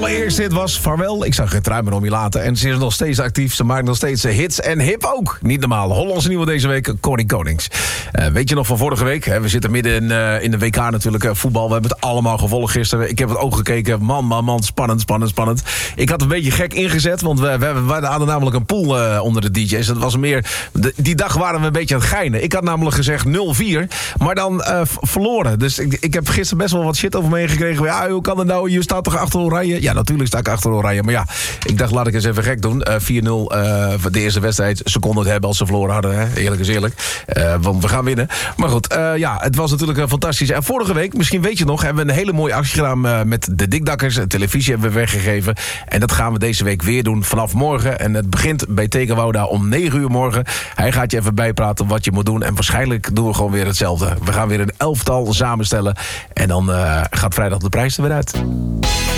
allereerste hit was Vaarwel. Ik zag geen trui meer om je laten. En ze is nog steeds actief. Ze maakt nog steeds hits en hip ook. Niet normaal. Hollandse nieuwe deze week, Connie Konings. Weet je nog van vorige week? Hè? We zitten midden in de WK natuurlijk, voetbal. We hebben het allemaal gevolgd gisteren. Ik heb het ook gekeken. Man. Spannend. Ik had een beetje gek ingezet, want we hadden namelijk een pool onder de DJ's. Het was meer... Die dag waren we een beetje aan het geinen. Ik had namelijk gezegd 0-4, maar dan verloren. Dus ik heb gisteren best wel wat shit over me heen gekregen. Ja, hoe kan het nou? Je staat toch achter Oranje? Ja, natuurlijk sta ik achter Oranje. Maar ja, ik dacht, laat ik eens even gek doen. 4-0, de eerste wedstrijd. Ze konden het hebben als ze verloren hadden. Hè? Eerlijk is eerlijk. Want we gaan winnen. Maar goed, het was natuurlijk fantastisch. En vorige week, misschien weet je nog, hebben we een hele mooie actie gedaan met de Dikdakkers. Televisie hebben we weggegeven. En dat gaan we deze week weer doen vanaf morgen. En het begint bij Tegenwouda om 9 uur morgen. Hij gaat je even bijpraten wat je moet doen. En waarschijnlijk doen we gewoon weer hetzelfde. We gaan weer een elftal samenstellen. En dan gaat vrijdag de prijs er weer uit.